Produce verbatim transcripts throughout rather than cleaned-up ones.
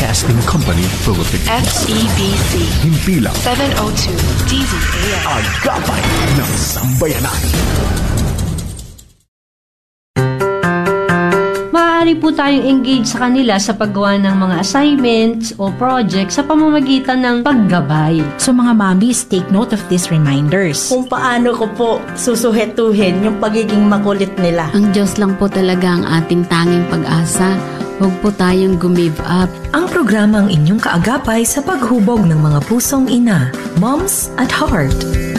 Broadcasting Company Philippines. F E B C. Himpilang seven oh two D Z A M. Agapay ng Sambayanan. Maaari po tayong engage sa kanila sa paggawa ng mga assignments o projects sa pamamagitan ng paggabay. So mga mommies, take note of these reminders. Kung paano ko po susuhetuhin yung pagiging makulit nila. Ang Diyos lang po talaga ang ating tanging pag-asa. Huwag po tayong gumive up. Ang programang inyong kaagapay sa paghubog ng mga pusong ina. Moms at Heart.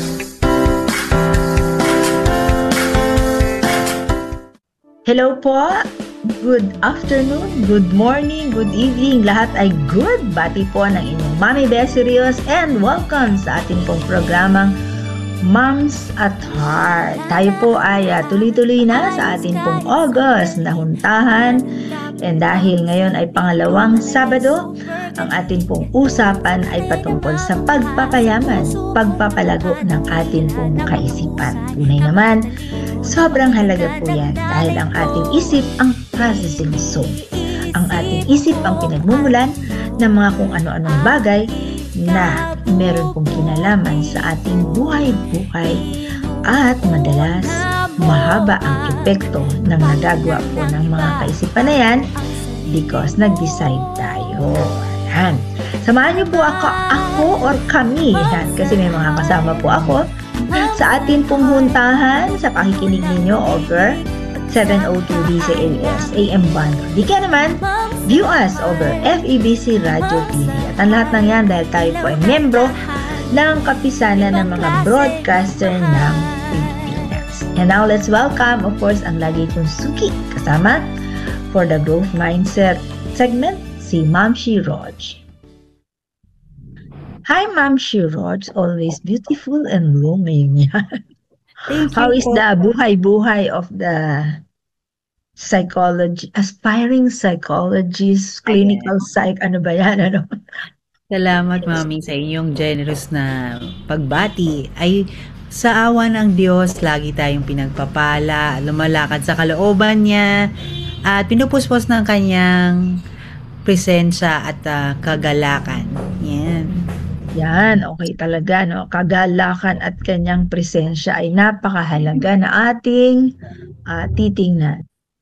Hello po! Good afternoon, good morning, good evening. Lahat ay good. Bati po ng inyong Mami Besirios and welcome sa ating pong programang Moms at Heart. Tayo po ay uh, tuloy-tuloy na sa ating pong August na huntahan. And dahil ngayon ay pangalawang Sabado, ang ating pong usapan ay patungkol sa pagpapayaman, pagpapalago ng ating pong kaisipan. Tunay naman, sobrang halaga po yan dahil ang ating isip ang processing zone. Ang ating isip ang pinagmumulan ng mga kung ano-anong bagay na meron pong kinalaman sa ating buhay-buhay at madalas mahaba ang epekto ng nagagawa po ng mga kaisipan na yan because nag-decide tayo. Yan. Samahan niyo po ako, ako or kami yan, kasi may mga kasama po ako sa atin pong huntahan sa pakikinig ninyo over seven oh two D Z A S A M band. Di kaya naman, view us over F E B C Radio T V. At ang lahat ng yan dahil tayo po ay membro ng kapisanan ng mga broadcaster ng Pilipinas. And now let's welcome, of course, ang lagi kong suki kasama for the Growth Mindset segment, si Ma'am Shi Roj. Hi, Ma'am Shi Roj. Always beautiful and blooming. How is the buhay-buhay of the psychology, aspiring psychologist, clinical psych, ano ba yan? Ano? Salamat, Mami, sa inyong generous na pagbati. Ay, sa awa ng Diyos, lagi tayong pinagpapala, lumalakad sa kalooban niya, at pinupuspos ng kanyang presensya at uh, kagalakan. Yan. Yan, okay talaga, no? Kagalakan at kanyang presensya ay napakahalaga na ating uh, titingnan.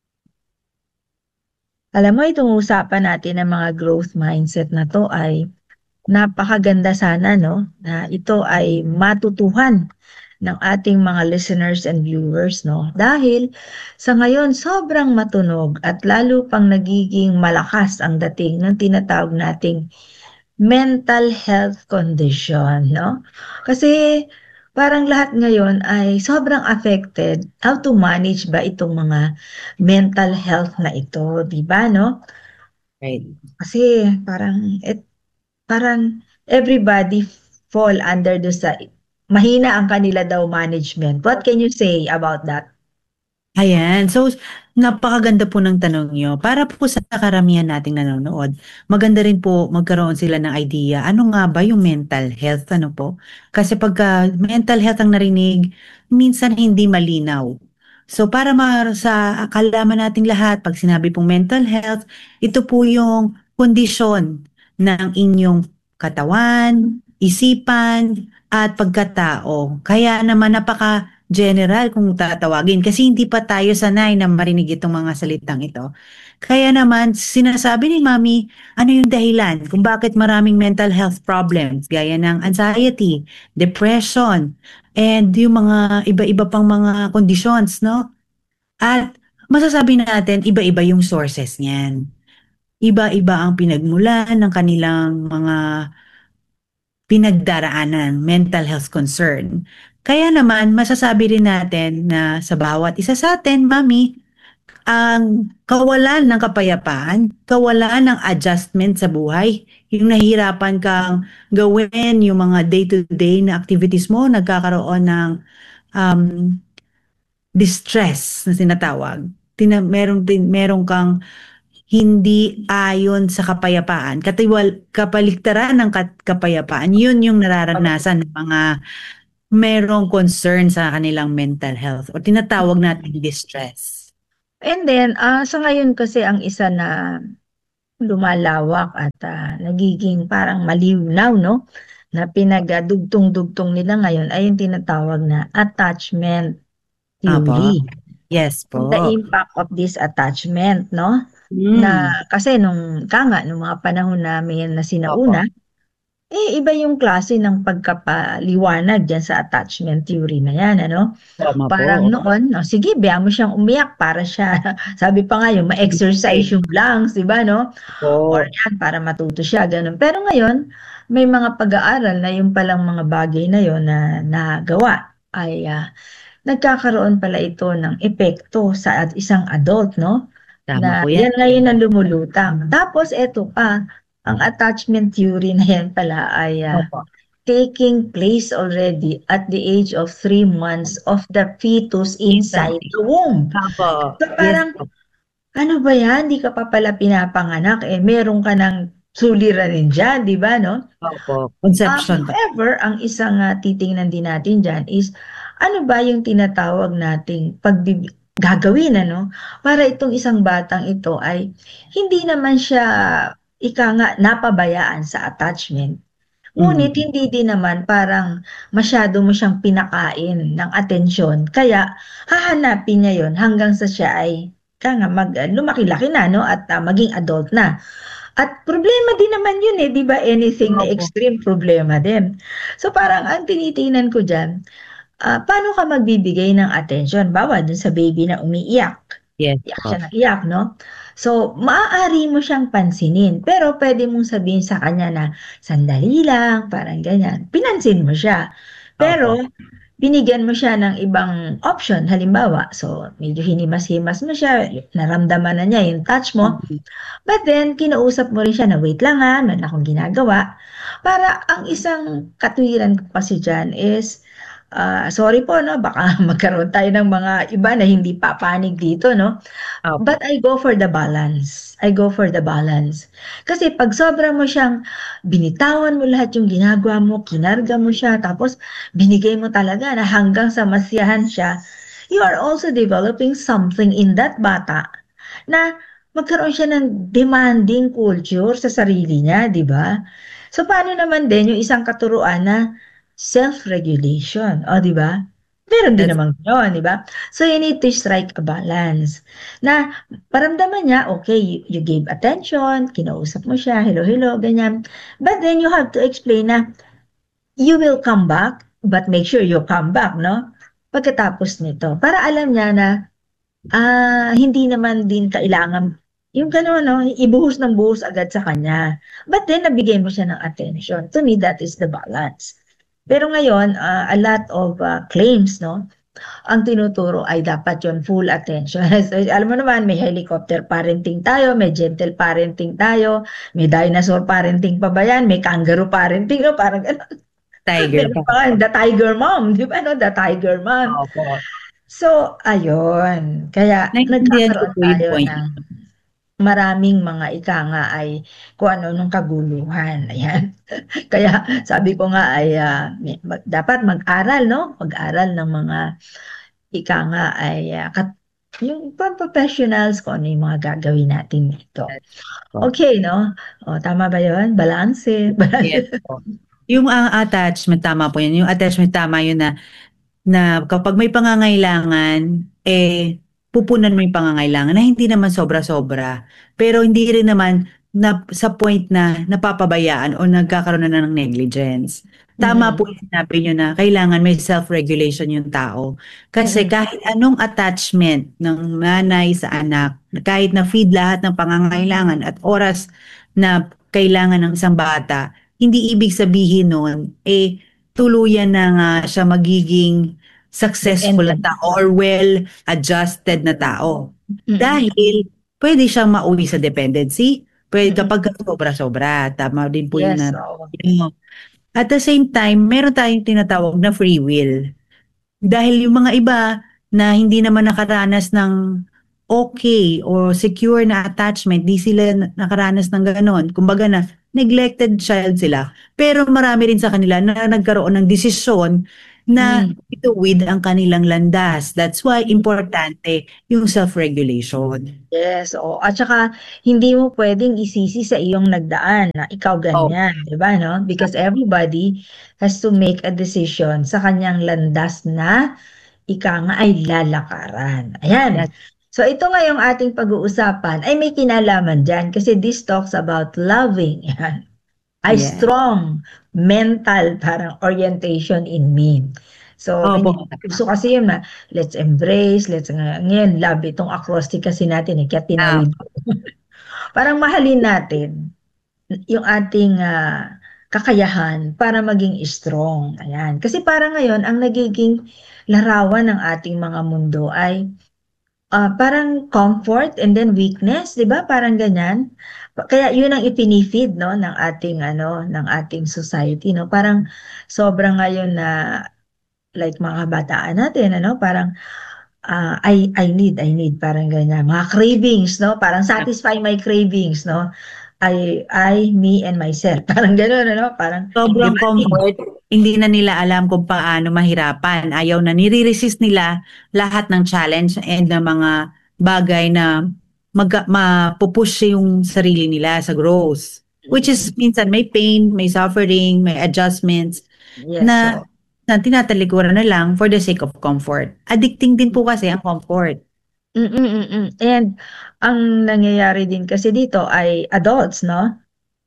Alam mo, itong usapan natin ng mga growth mindset na to ay napakaganda sana, no? Na ito ay matutuhan ng ating mga listeners and viewers, no? Dahil sa ngayon, sobrang matunog at lalo pang nagiging malakas ang dating ng tinatawag nating mental health condition, no? Kasi parang lahat ngayon ay sobrang affected. How to manage ba itong mga mental health na ito, di ba, no? Right. Kasi parang it, parang everybody fall under the sa mahina ang kanila daw management. What can you say about that? Ayan. So, napakaganda po ng tanong nyo. Para po sa karamihan nating nanonood, maganda rin po magkaroon sila ng idea. Ano nga ba yung mental health? Ano po? Kasi pagka mental health ang narinig, minsan hindi malinaw. So, para ma- sa akalaman nating lahat, pag sinabi pong mental health, ito po yung kondisyon ng inyong katawan, isipan, at pagkatao. Kaya naman napaka general kung tatawagin kasi hindi pa tayo sanay na marinig itong mga salitang ito. Kaya naman sinasabi ni Mami, ano yung dahilan kung bakit maraming mental health problems gaya ng anxiety, depression, and yung mga iba-iba pang mga conditions, no? At masasabi natin, iba-iba yung sources niyan. Iba-iba ang pinagmulan ng kanilang mga pinagdaraanan, mental health concern. Kaya naman, masasabi rin natin na sa bawat isa sa atin, Mami, ang kawalan ng kapayapaan, kawalan ng adjustment sa buhay, yung nahihirapan kang gawin yung mga day-to-day na activities mo, nagkakaroon ng um, distress na sinatawag. Tina, merong, merong kang hindi ayon sa kapayapaan, katiwal, kapaligtaran ng kapayapaan, yun yung nararanasan ng mga merong concern sa kanilang mental health o tinatawag natin distress. And then, uh, sa ngayon kasi ang isa na lumalawak at ah, nagiging parang malinaw, no? Na pinagdugtong-dugtong nila ngayon ay yung tinatawag na attachment theory. Yes po. The impact of this attachment, no? Mm. Na kasi nung kanga nung mga panahon namin na sinauna, eh iba yung klase ng pagkapaliwanag diyan sa attachment theory na yan, ano? Tama Parang po. noon, no, sige, bigyan mo siyang umiyak para siya, sabi pa nga yung ma-exercise yung lungs, di ba, no? Po. Or yan, para matuto siya, ganun. Pero ngayon, may mga pag-aaral na yung palang mga bagay na yon na nagawa ay ah, nagkakaroon pala ito ng epekto sa at- isang adult, no? Tama Na po yan. yan ngayon ang lumulutang. Tapos eto pa, ang attachment theory na yan pala ay ah, taking place already at the age of three months of the fetus inside the womb. Opo. So parang, ano ba yan? Di ka pa pala pinapanganak. Eh, meron ka ng suliranin dyan, di ba, no? Opo. Um, Conception. however, ang isang uh, titingnan din natin dyan is, ano ba yung tinatawag nating pagbib gagawin, ano? Para itong isang batang ito ay hindi naman siya, ika nga, napabayaan sa attachment. Ngunit hindi din naman parang masyado mo siyang pinakain ng atensyon. Kaya hahanapin niya yon hanggang sa siya ay ka nga mag uh, lumaki-laki na, no, at uh, maging adult na. At problema din naman yun eh, di ba? Anything na extreme, problema din. So parang ang tinitingnan ko dyan, ah, paano ka magbibigay ng attention? Bawa dun sa baby na umiiyak. Yes. Iyak siya ng iyak, no? So, maaari mo siyang pansinin, pero pwede mong sabihin sa kanya na sandali lang, parang ganyan. Pinansin mo siya. Pero, binigyan mo siya ng ibang option. Halimbawa, so, medyo hinimas-himas mo siya, naramdaman na niya yung touch mo. But then, kinausap mo rin siya na wait lang ha, meron akong ginagawa. Para ang isang katwiran ko kasi dyan is, ah, sorry po, no, baka magkaroon tayo ng mga iba na hindi papanig dito, no? But I go for the balance. I go for the balance. Kasi pag sobra mo siyang binitawan mo lahat yung ginagawa mo, kinarga mo siya, tapos binigay mo talaga na hanggang sa masiyahan siya, you are also developing something in that bata na magkaroon siya ng demanding culture sa sarili niya, di ba? So paano naman din yung isang katuruan na self-regulation, o di ba? Meron din naman yun, di ba? So you need to strike a balance. Na paramdaman niya, okay, you, you gave attention, kinausap mo siya, hello, hello, ganyan. But then you have to explain na you will come back, but make sure you come back, no? Pagkatapos nito, para alam niya na ah, hindi naman din kailangan yung gano'n, no, ibuhos ng buhos agad sa kanya. But then, nabigay mo siya ng attention. To me, that is the balance. Pero ngayon, uh, a lot of uh, claims, no, ang tinuturo ay dapat yon full attention. So, alam mo naman, may helicopter parenting tayo, may gentle parenting tayo, may dinosaur parenting pa ba yan, may kangaroo parenting, no, parang gano'n. Tiger. Pa, the tiger mom, di ba, no, the tiger mom. Opo. So, ayun. Kaya, Naintindihan ko nagkakaroon po yung tayo point. ng maraming mga ika nga ay kung ano nung kaguluhan. Ayan. Kaya sabi ko nga ay uh, mag, dapat mag-aral, no? Mag-aral ng mga ika nga ay uh, kat, yung professionals kung ano yung mga gagawin natin dito. Okay, no? O, tama ba yun? Balance. Yes po. Yung ang attachment, tama po yun. Yung attachment, tama yun na na kapag may pangangailangan, eh, pupunan mo yung pangangailangan na hindi naman sobra-sobra. Pero hindi rin naman na, sa point na napapabayaan o nagkakaroon na ng negligence. Tama Mm. po yung sinabi nyo na kailangan may self-regulation yung tao. Kasi Mm. kahit anong attachment ng nanay sa anak, kahit na feed lahat ng pangangailangan at oras na kailangan ng isang bata, hindi ibig sabihin nun, eh, tuluyan na nga siya magiging successful na tao or well-adjusted na tao. Mm. Dahil pwede siyang mauwi sa dependency, pwede kapag sobra-sobra. Tama din po yun Yes, na. oo. At the same time, meron tayong tinatawag na free will. Dahil yung mga iba na hindi naman nakaranas ng okay or secure na attachment, di sila nakaranas ng ganon. Kumbaga na, neglected child sila. Pero marami rin sa kanila na nagkaroon ng desisyon na Mm. ituwid ang kanilang landas. That's why importante yung self-regulation. Yes, oo. At saka hindi mo pwedeng isisi sa iyong nagdaan na ikaw Oh, ganyan, 'di ba, no? Because everybody has to make a decision sa kanyang landas na ika nga ay lalakaran. Ayan. that's So ito nga yung ating pag-uusapan ay may kinalaman diyan kasi this talks about loving. Ayan. A yeah. strong mental parang orientation in me. So, may Opo. gusto kasi yun na, let's embrace, let's, nga- ngayon, love itong acrostic kasi natin, eh, kaya Ah, tinawid ko. Parang mahalin natin yung ating ah, kakayahan para maging strong. Ayan. Kasi parang ngayon, ang nagiging larawan ng ating mga mundo ay ah, parang comfort and then weakness, 'di ba? Parang ganyan. Pa- Kaya 'yun ang ipinifeed no ng ating ano, ng ating society no. Parang sobra ngayon na like mga kabataan natin ano, parang ah, I I need I need parang ganyan. Mga cravings no, parang satisfy my cravings no. I I me and myself. Parang gano'n ano, parang sobrang demanding. comfort, hindi na nila alam kung paano mahirapan. Ayaw na, nire-resist nila lahat ng challenge and ng mga bagay na mag, mapupush yung sarili nila sa growth. Which is minsan may pain, may suffering, may adjustments Yes, na, so. na tinatalikuran na lang for the sake of comfort. Addicting din po kasi ang comfort. Mm, mm, mm, mm. And ang nangyayari din kasi dito ay adults, no?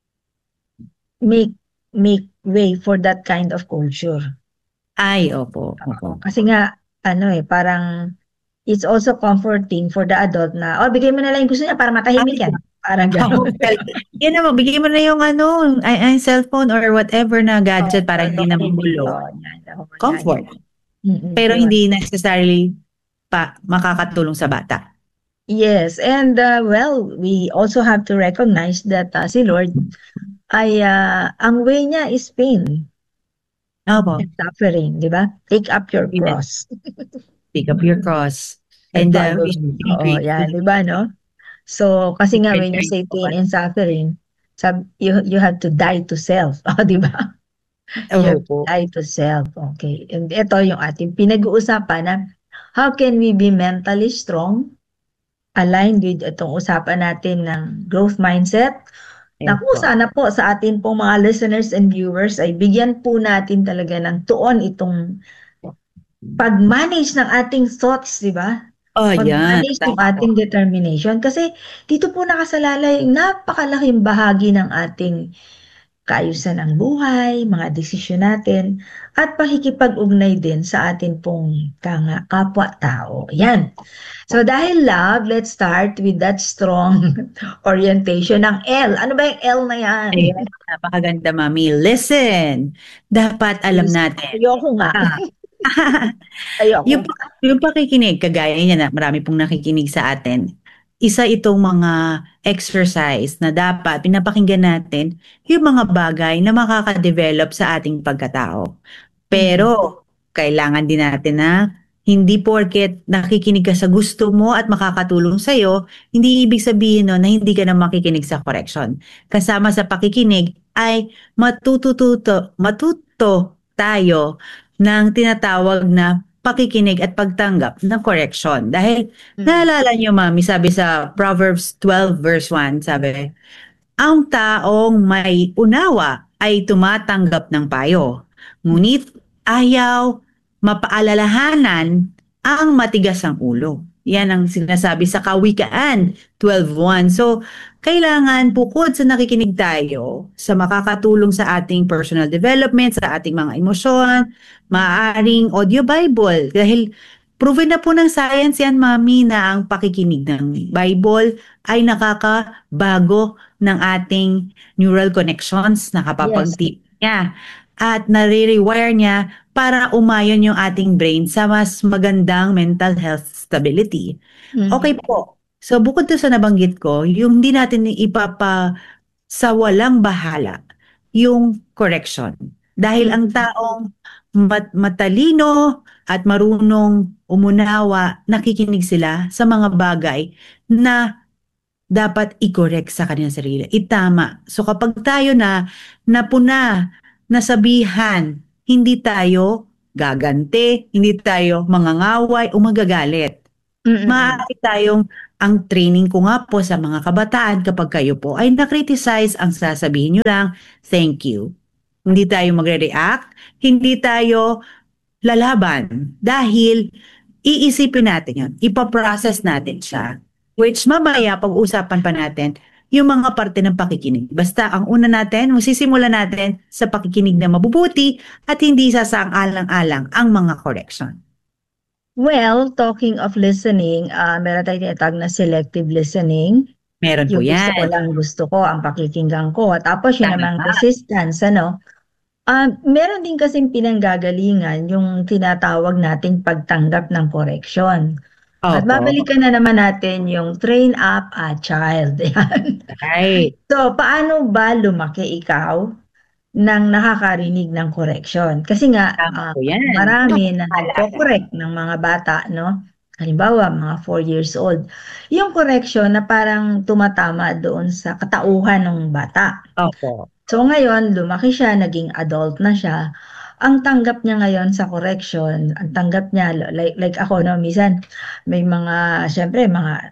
Make make way for that kind of culture. Ay, opo, Oo. opo. Kasi nga, ano eh, parang it's also comforting for the adult na, oh, bigay mo na lang yung gusto niya para matahimik yan. Parang Oh, gano'n. well, yan naman, bigyan mo na yung ano, ay, ay, cellphone or whatever na gadget para hindi na magulo. Oh, yan. Oh, yan. Comfort. Mm-mm, Pero yun. hindi necessarily pa makakatulong sa bata. Yes, and uh, well, we also have to recognize that uh, si Lord ay uh, ang way niya is pain Opo, and suffering, di ba? Take up your Amen. cross pick up your cross. and And uh, follow we should me. be Oo, grateful. yan, di ba, no? So, kasi nga, Very when you say grateful. pain and suffering, sab you, you have to die to self. Oh, di ba? You have to Opo. die to self. Okay. And ito yung ating pinag-uusapan na how can we be mentally strong aligned with itong usapan natin ng growth mindset. Naku, Opo. sana po sa atin pong mga listeners and viewers ay bigyan po natin talaga ng tuon itong pag-manage ng ating thoughts, di ba? Oh, yan. Pag-manage ng Tama po. ating determination. Kasi dito po nakasalalay napakalaking bahagi ng ating kaayusan ng buhay, mga desisyon natin, at pakikipag-ugnay din sa atin pong kanga, kapwa-tao. Yan. So dahil love, let's start with that strong orientation ng L. Ano ba yung L na yan? Ayan, napakaganda, Mami. Listen, dapat alam natin. Ayoko nga. Ah. Ayoko. Yung, yung pakikinig, kagaya niya na marami pong nakikinig sa atin, isa itong mga exercise na dapat pinapakinggan natin yung mga bagay na makaka-develop sa ating pagkatao. Pero, kailangan din natin na hindi porket nakikinig ka sa gusto mo at makakatulong sa'yo, hindi ibig sabihin no, na hindi ka na makikinig sa correction. Kasama sa pakikinig ay matututo, matuto tayo ng tinatawag na pakikinig at pagtanggap ng correction. Dahil naalala niyo, Mami, sabi sa Proverbs twelve verse one, sabi, ang taong may unawa ay tumatanggap ng payo. Ngunit ayaw mapaalalahanan ang matigas ang ulo. Yan ang sinasabi sa Kawikaan twelve one. So, kailangan bukod sa nakikinig tayo sa makakatulong sa ating personal development, sa ating mga emosyon, maaaring audio Bible. Dahil proven na po ng science yan, Mami, na ang pakikinig ng Bible ay nakakabago ng ating neural connections, nakapapag-tip niya at nare-rewire niya para umayon yung ating brain sa mas magandang mental health stability. Mhm. Okay po. So bukod doon sa nabanggit ko, yung hindi natin ipapa sa walang bahala yung correction. Dahil ang taong mat- matalino at marunong umunawa, nakikinig sila sa mga bagay na dapat i-correct sa kanilang sarili. Itama. So kapag tayo na napuna, nasabihan, hindi tayo gaganti, hindi tayo mangangaway o magagalit. Mm-mm. Maaari tayong, ang training ko nga po sa mga kabataan kapag kayo po ay na-criticize, ang sasabihin nyo lang, thank you. Hindi tayo magre-react, hindi tayo lalaban dahil iisipin natin yun, ipaprocess natin siya. Which mamaya pag-usapan pa natin yung mga parte ng pakikinig. Basta ang una natin, masisimulan natin sa pakikinig na mabubuti at hindi sasaang-alang-alang ang mga correction. Well, talking of listening, uh, meron tayong tinatawag na selective listening. Meron po Yung gusto ko yan. lang gusto ko, ang pakikinggan ko. Tapos yun Tama. namang resistance, ano? Uh, meron din kasing pinanggagalingan yung tinatawag nating pagtanggap ng correction. At Opo. babalikan na naman natin yung train up a child. Yan. Right. So, paano ba lumaki ikaw nang nakakarinig ng correction? Kasi nga, Tama ah, po yan. marami na nagko-correct ng mga bata, no? Halimbawa, mga four years old. Yung correction na parang tumatama doon sa katauhan ng bata. Opo. So ngayon, lumaki siya, naging adult na siya. Ang tanggap niya ngayon sa correction, ang tanggap niya, like, like ako, no, minsan, may mga, syempre, mga,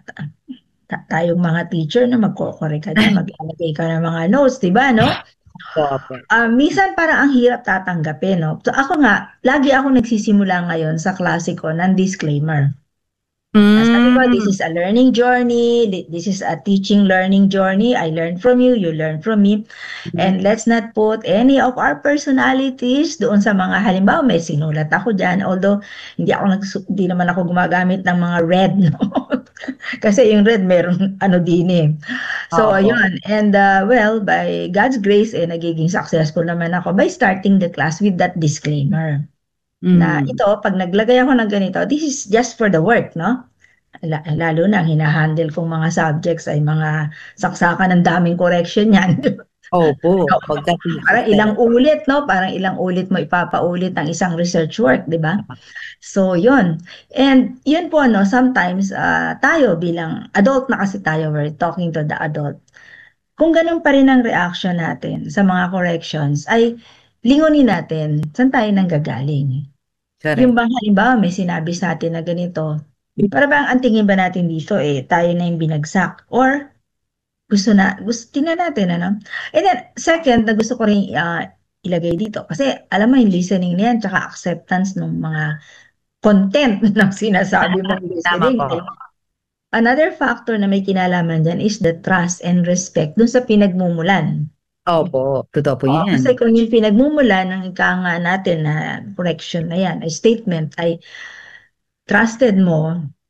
ta- tayong mga teacher na magko-correct ka na, mag-alagay ka ng mga notes, di ba, no? Opo. Ah, minsan parang ang hirap tatanggapin, no? So ako nga, lagi ako nagsisimula ngayon sa klase ko ng disclaimer. Mm. Sabi ko, this is a learning journey, thi- this is a teaching learning journey. I learn from you, you learn from me. And let's not put any of our personalities doon sa mga, halimbawa, may sinulat ako dyan, although hindi ako nagsu- hindi naman ako gumagamit ng mga red, no? Kasi yung red meron ano din eh. So, Oo. yun. And uh, well, by God's grace, eh, nagiging successful naman ako by starting the class with that disclaimer. Na Mm. ito, pag naglagay ako ng ganito, this is just for the work, no? La- Lalo na, ang hinahandle kong mga subjects ay mga saksakan ng daming correction yan. Opo. So, Pagka parang ilang ulit, no? Parang ilang ulit mo ipapaulit ang isang research work, di ba? So, yun. And yun po, no, sometimes ah, tayo bilang adult na kasi tayo, we're talking to the adult. Kung ganun pa rin ang reaction natin sa mga corrections, ay lingunin natin, saan tayo nanggagaling? Correct. Yung bang halimbawa may sinabi sa atin na ganito, para bang ang tingin ba natin dito eh, tayo na yung binagsak? Or gusto na, gusto, tingnan natin, ano? And then, second, na gusto ko rin ah, ilagay dito. Kasi, alam mo, yung listening na yan, tsaka acceptance ng mga content ng sinasabi mong Tama listening. po. eh. Another factor na may kinalaman dyan is the trust and respect dun sa pinagmumulan. Opo. Totoo po Oo, yan. kasi kung yung pinagmumulan ng ika nga natin na correction na yan, ay statement, ay trusted mo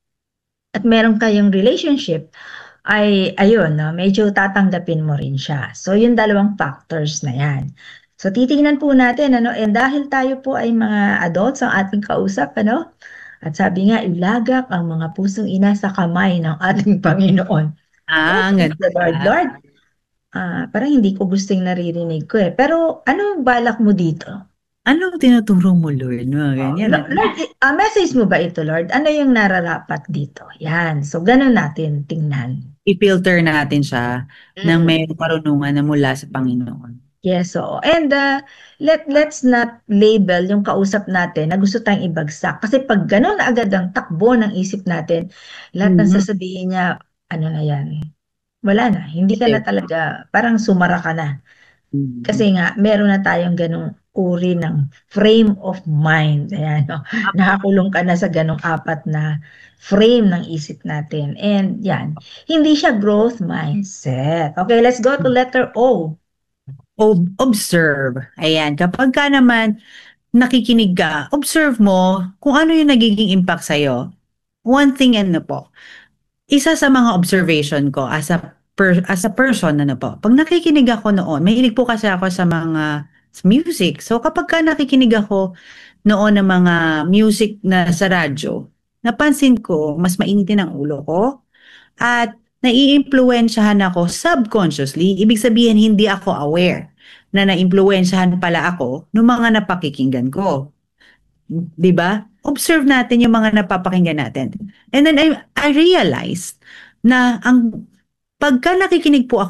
at meron kayong relationship, ay ayun, no, medyo tatanggapin mo rin siya. So, yung dalawang factors na yan. So, titingnan po natin, ano, and dahil tayo po ay mga adults ang ating kausap, ano, at sabi nga, ilagak ang mga pusong ina sa kamay ng ating Panginoon. Ah, ang Thank ganda. you, Lord, Lord, ah, parang hindi ko gusto yung naririnig ko eh. Pero, ano balak mo dito? Anong tinuturo mo, Lord? Mga ganyan. Lord, Lord, ah, message mo ba ito, Lord? Ano yung nararapat dito? Yan. So, ganun natin tingnan. I-filter natin siya ng Mm. may karunungan na mula sa Panginoon. Yes, so and uh, let let's not label yung kausap natin na gusto tayong ibagsak. Kasi pag ganun na agad ang takbo ng isip natin, lahat ng Mhm. sasabihin niya, ano na yan, wala na. Hindi ka na talaga, parang sumara ka na. Mhm. Kasi nga, meron na tayong ganung uri ng frame of mind. Ayan, no? Nakakulong ka na sa ganung apat na frame ng isip natin. And yan, hindi siya growth mindset. Okay, let's go to letter O. Ob- observe. Ayan, kapag ka naman nakikinig ka, observe mo kung ano yung nagiging impact sa'yo. One thing, ano po, isa sa mga observation ko as a, per, as a person, ano po, pag nakikinig ako noon, mahilig po kasi ako sa mga music. So kapag ka nakikinig ako noon ng mga music na sa radyo, napansin ko, mas mainitin ang ulo ko at nai-impluwensyahan ako subconsciously. Ibig sabihin, hindi ako aware na na-impluwensyahan pala ako ng mga napakikinggan ko. Di ba? Observe natin yung mga napapakinggan natin. And then I, I realized na ang pagka nakikinig po ako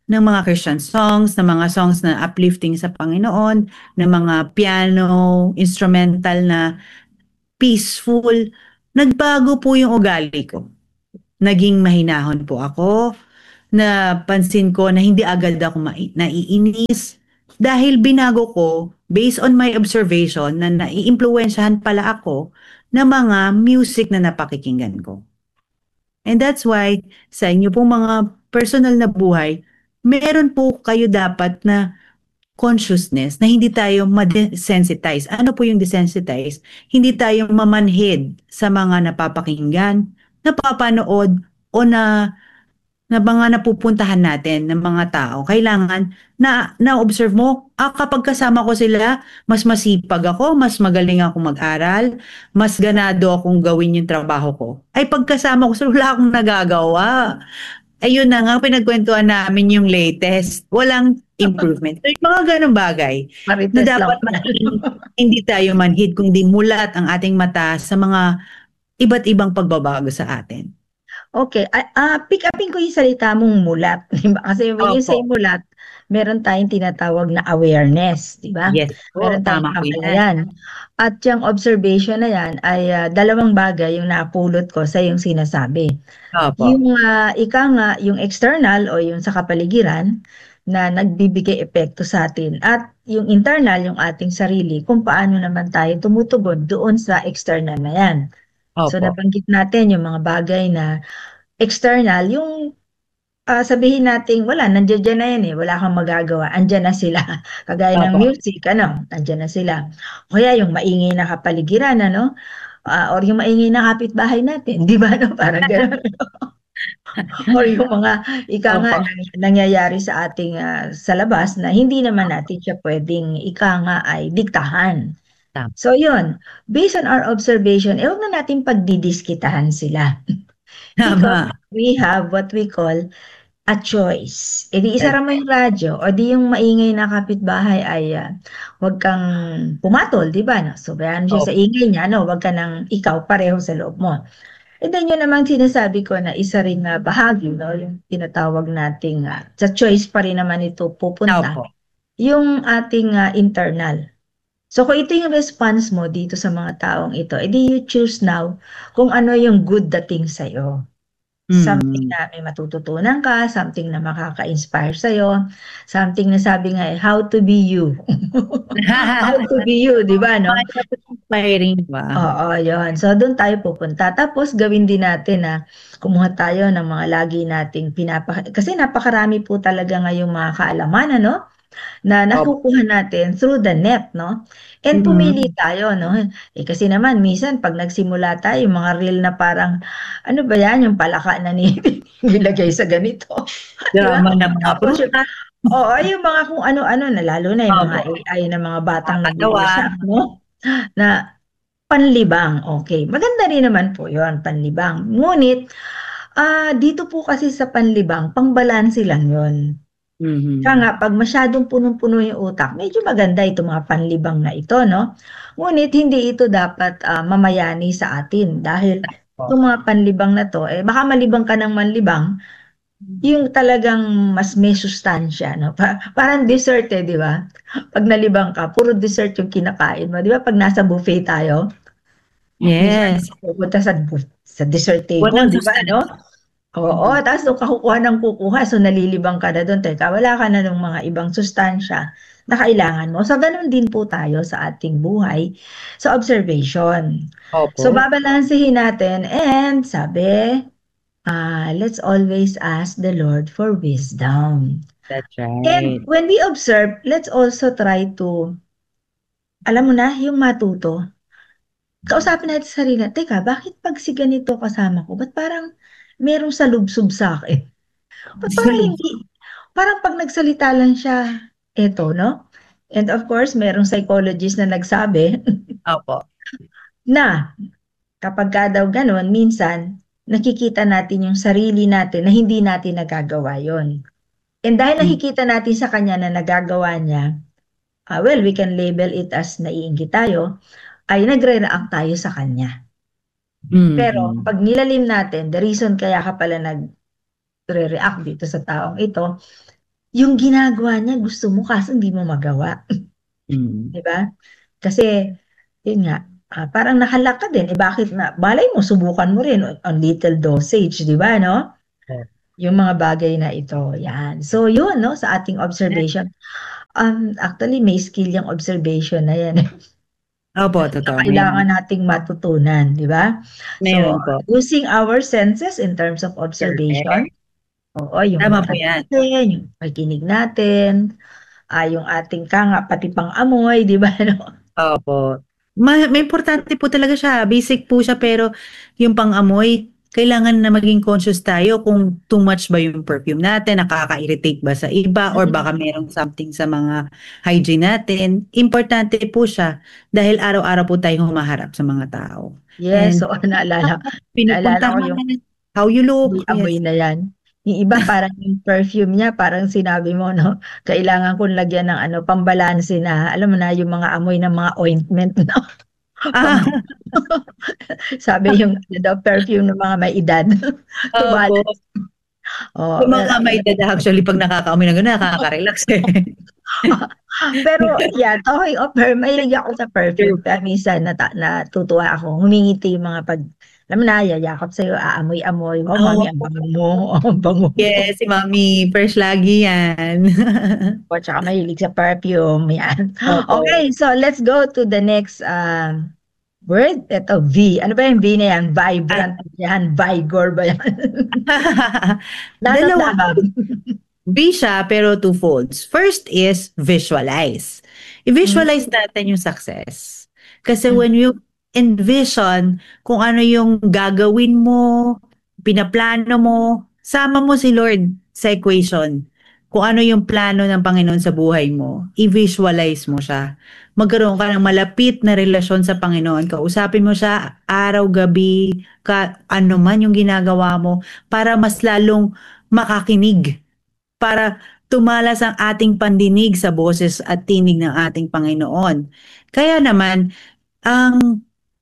ng mga Christian songs, ng mga songs na uplifting sa Panginoon, ng mga piano, instrumental na peaceful. Nagbago po yung ugali ko. Naging mahinahon po ako. Napansin ko na hindi agad ako mai- naiinis. Dahil binago ko, based on my observation, na naiimpluwensyahan pala ako ng mga music na napakikinggan ko. And that's why, sa inyo pong mga personal na buhay, meron po kayo dapat na consciousness na hindi tayo ma-desensitize. Ano po yung desensitize? Hindi tayo mamanhid sa mga napapakinggan, napapanood, o na na mga napupuntahan natin ng mga tao. Kailangan na na-observe mo, ah, kapag kasama ko sila, mas masipag ako, mas magaling ako mag-aral, mas ganado akong gawin yung trabaho ko. Ay pagkasama ko sila, wala akong nagagawa. Ayun na nga, pinagkwentuhan namin yung latest. Walang improvement. So, yung mga ganong bagay Marites na lang dapat po. man- hindi tayo manhid, kundi mulat ang ating mata sa mga iba't ibang pagbabago sa atin. Okay, ah, ah, pick upin ko yung salita mong mulat, di ba? Kasi when you Opo. say mulat, meron tayong tinatawag na awareness, di ba? Yes po, Meron tayong tama po yan. kamalayan. At yung observation na yan ay ah, dalawang bagay yung napulot ko sa yung sinasabi. Opo. Yung ah, ika nga, yung external o yung sa kapaligiran na nagbibigay epekto sa atin at yung internal, yung ating sarili, kung paano naman tayo tumutugon doon sa external na yan. So Opo. nabanggit natin yung mga bagay na external, yung ah, sabihin natin, wala, nandiyan dyan na yan eh, wala kang magagawa, andyan na sila. Kagaya ng Opo. music, ano, andyan na sila. O kaya yung maingay na kapaligiran, ano, Ah, or yung maingay na kapitbahay natin, di ba, no? Parang gano'n. Or yung mga, ika nga, Opo. nang- nangyayari sa ating ah, sa labas na hindi naman natin siya pwedeng, ika nga, ay diktahan. Tama. So yun, based on our observation, eh, huwag na natin pagdidiskitahan sila. Because Tama. we have what we call a choice. E di isara That's mo yung radyo, o di yung maingay na kapitbahay ay ah, huwag kang pumatol, di ba? No? So, bayan siya sa Opo. ingay niya, no? Huwag ka nang ikaw pareho sa loob mo. And then yun namang sinasabi ko na isa rin na bahagi, no? Yung tinatawag nating, ah, sa choice pa rin naman ito pupunta, Opo. yung ating ah, internal. So kung ito yung response mo dito sa mga taong ito, edi you choose now kung ano yung good dating sa'yo. Something Mm. na may matututunan ka, something na makaka-inspire sa'yo, something na sabi nga eh, how to be you. How to be you, di ba, no? Inspiring ba? Oo, yun. So, doon tayo pupunta. Tapos, gawin din natin na kumuha tayo ng mga lagi nating pinapa... Kasi napakarami po talaga ngayong mga kaalaman, ano? Na Opo. nakukuha natin through the net, no? And Mhm. pumili tayo, no? Eh, kasi naman, minsan, pag nagsimula tayo, yung mga reel na parang, ano ba yan, yung palaka na ni nilagay sa ganito. Di ba? Drama ng mga Tapos yung, prutas. oo, yung mga kung ano-ano, na lalo na yung mga Opo. A I na mga batang Nakakatawa. nag-uusap, no? Na panlibang, okay. Maganda rin naman po yon panlibang. Ngunit, ah dito po kasi sa panlibang, pangbalanse lang yon. Mhm. Kaya nga, pag masyadong punong-puno yung utak, medyo maganda itong mga panlibang na ito, no? Ngunit, hindi ito dapat ah, mamayani sa atin dahil Opo. itong mga panlibang na to, eh, baka malibang ka ng manlibang, yung talagang mas may sustansya, no? Pa- parang dessert eh, di ba? Pag nalibang ka, puro dessert yung kinakain mo. Di ba? Pag nasa buffet tayo, minsan Yes. pupunta sa, bu- sa dessert table, Walang di ba, no? Oo, Mhm. tapos nung kakukuha ng kukuha, so nalilibang ka na doon, teka, wala ka na ng mga ibang sustansya na kailangan mo. So, ganun din po tayo sa ating buhay, sa observation. So, Opo. babalansehin natin and sabi, ah, let's always ask the Lord for wisdom. That's And right. when we observe, let's also try to, alam mo na, yung matuto. Kausapin natin sa sarili, teka, bakit pag si ganito kasama ko, ba't parang merong salubsob sa akin? Ba't parang hindi, parang pag nagsalita lang siya, eto, no? And of course, merong psychologist na nagsabi Opo. na kapag ka daw ganun, minsan, nakikita natin yung sarili natin na hindi natin nagagawa yon. And dahil Mm. nakikita natin sa kanya na nagagawa niya, ah, well, we can label it as naiinggit tayo, ay nagre-react tayo sa kanya. Pero Mhm. pag nilalim natin, the reason kaya ka pala nagre-react dito sa taong ito, yung ginagawa niya gusto mo kaso hindi mo magawa. Mm. Di ba? Kasi, yun nga, ah, parang nahalak ka din. Eh bakit na, balay mo, subukan mo rin on, on little dosage, di ba, no? Yung mga bagay na ito. Yan. So, yun, no, sa ating observation. Um, actually, may skill yung observation na yan. Opo, Na totoo. kailangan nating matutunan, di ba? So, Meron po. using our senses in terms of observation. Oo, yung Tama mata po yan. natin, yung pakikinig natin, ah, yung ating kanga, pati pang amoy, di ba, no? Opo. Ma may importante po talaga siya. Basic po siya pero yung pang-amoy, kailangan na maging conscious tayo kung too much ba yung perfume natin, nakaka-irritate ba sa iba, or baka merong something sa mga hygiene natin. Importante po siya dahil araw-araw po tayong humaharap sa mga tao. Yes, And so naalala, pinupunta naalala ko mo yung how you look. amoy Yes. na yan. Yung iba parang yung perfume niya, parang sinabi mo, no, kailangan kong lagyan ng ano, pambalanse na, alam mo na, yung mga amoy ng mga ointment, no? Ah, Sabi yung ano daw, perfume ng mga may edad. To opo. balance. Oh, Yung well, mga may edad actually pag nakakaamoy ng gano'n, nakaka-relax eh. pero yeah, talking of perfume, mahilig ako sa perfume. Kaya minsan nata- natutuwa ako. Humingiti yung mga pag, alam mo na, yayakap sa'yo, aamoy-amoy. Wow, mami, ang bango mo. Ang bango mo. Yes, si Mami, first lagi yan. O, tsaka mahilig sa perfume. Yan. Opo. Okay, so let's go to the next um, word. Ito, V. Ano ba yung V na yan? Vibrant yan? Vigor ba yan? Dalawa. Nanatlaban. B siya pero two folds. First is visualize. I-visualize natin yung success. Kasi Mm. when you envision kung ano yung gagawin mo, pinaplano mo, sama mo si Lord sa equation. Kung ano yung plano ng Panginoon sa buhay mo, i-visualize mo siya. Magkaroon ka ng malapit na relasyon sa Panginoon. Kausapin mo siya araw-gabi, ka, ano man yung ginagawa mo, para mas lalong makakinig, para tumalas ang ating pandinig sa boses at tinig ng ating Panginoon. Kaya naman, ang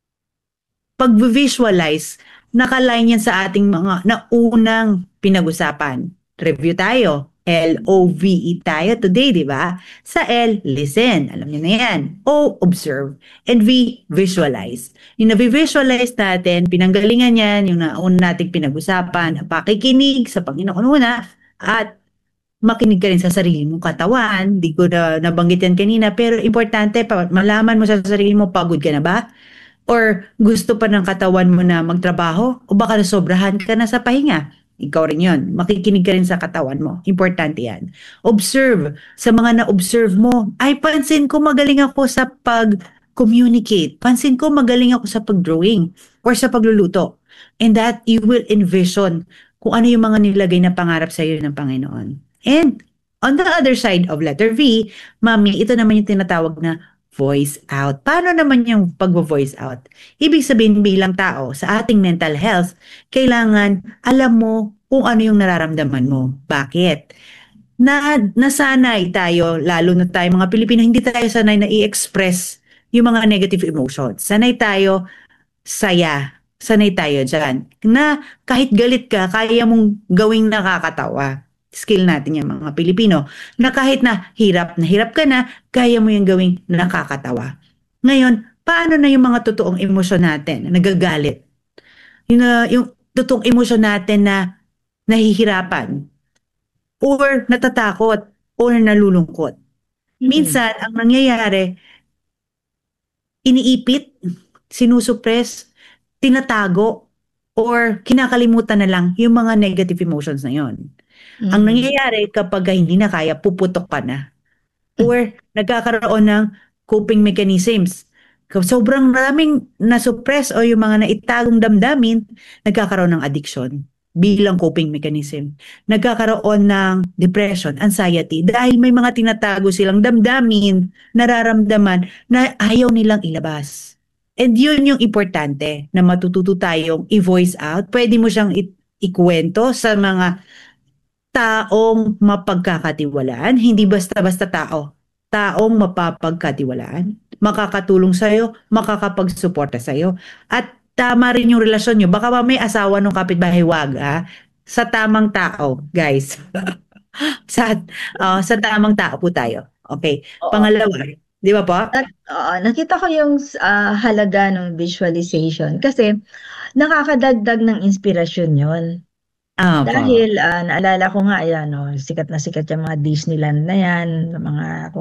pag-visualize, nakaline yan sa ating mga naunang pinag-usapan. Review tayo. L O V E tayo today, di ba? Sa L, listen. Alam niyo na yan. O, observe. And V, visualize. Yung na-visualize natin, pinanggalingan yan, yung nauna nating pinag-usapan, pakikinig sa Panginoon una, at makinig ka rin sa sarili mong katawan. Di ko na nabanggit yan kanina, pero importante, pa, malaman mo sa sarili mo, pagod ka na ba? Or gusto pa ng katawan mo na magtrabaho? O baka nasobrahan ka na sa pahinga? Ikaw rin yun. Makikinig ka rin sa katawan mo. Importante yan. Observe. Sa mga na-observe mo, ay pansin ko magaling ako sa pag-communicate. Pansin ko magaling ako sa pag-drawing or sa pagluluto. And that you will envision kung ano yung mga nilagay na pangarap sa iyo ng Panginoon. And on the other side of letter V, Mami, ito naman yung tinatawag na voice out. Paano naman yung pag-voice out? Ibig sabihin bilang tao sa ating mental health, kailangan alam mo kung ano yung nararamdaman mo. Bakit? Na, nasanay tayo, lalo na tayo mga Pilipino, hindi tayo sanay na i-express yung mga negative emotions. Sanay tayo saya. Sanay tayo dyan. Na kahit galit ka, kaya mong gawing nakakatawa. Skill natin yung mga Pilipino, na kahit na hirap na hirap ka na, kaya mo yung gawing nakakatawa. Ngayon, paano na yung mga totoong emosyon natin na nagagalit? Yung, uh, yung totoong emosyon natin na nahihirapan, or natatakot, or nalulungkot. Minsan, ang nangyayari, iniipit, sinusuppress, tinatago, or kinakalimutan na lang yung mga negative emotions na yon. Mm-hmm. Ang nangyayari kapag hindi na kaya, puputok ka na. Or nagkakaroon ng coping mechanisms. Sobrang maraming nasuppress o yung mga naitagong damdamin, nagkakaroon ng addiction bilang coping mechanism. Nagkakaroon ng depression, anxiety, dahil may mga tinatago silang damdamin, nararamdaman na ayaw nilang ilabas. And yun yung importante na matututo tayong i-voice out. Pwede mo siyang i- ikwento sa mga taong mapagkakatiwalaan, hindi basta-basta tao. Taong mapapagkatiwalaan, makakatulong sa'yo, makakapagsuporta sa'yo. At tama rin yung relasyon nyo. Baka ba may asawa ng kapitbahay, wag ha? Sa tamang tao, guys. Sa, ah, sa tamang tao po tayo. Okay. Oo. Pangalawa, di ba po? Nak- oo, nakita ko yung ah, halaga ng visualization kasi nakakadagdag ng inspirasyon yon. Opo. Dahil ah, naalala ko nga, ayan, no, sikat na sikat yung mga Disneyland na yan, mga